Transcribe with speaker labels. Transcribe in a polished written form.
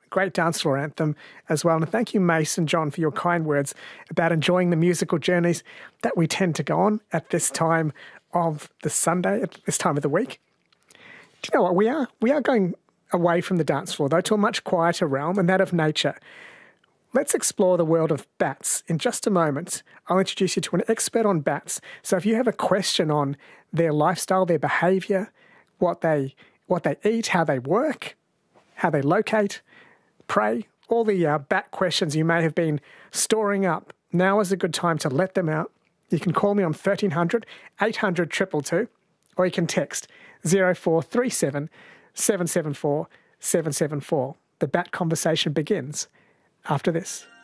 Speaker 1: great dance floor anthem as well. And thank you, Mace and John, for your kind words about enjoying the musical journeys that we tend to go on at this time of the Sunday, at this time of the week. Do you know what? We are going away from the dance floor, though, to a much quieter realm, and that of nature. Let's explore the world of bats. In just a moment, I'll introduce you to an expert on bats. So if you have a question on their lifestyle, their behaviour, what they eat, how they work, how they locate, prey, all the bat questions you may have been storing up, now is a good time to let them out. You can call me on 1300 800 222, or you can text 0437 774 774. The bat conversation begins after this.